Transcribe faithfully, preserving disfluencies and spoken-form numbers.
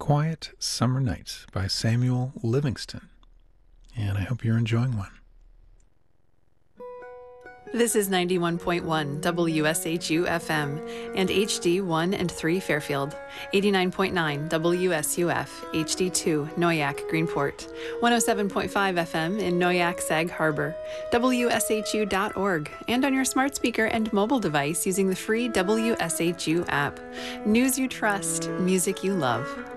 Quiet Summer Night by Samuel Livingston. And I hope you're enjoying one. This is ninety-one point one W S H U F M and H D one and three Fairfield, eighty-nine point nine W S U F, H D two Noyak Greenport, one oh seven point five F M in Noyak Sag Harbor, W S H U dot org, and on your smart speaker and mobile device using the free W S H U app. News you trust, music you love.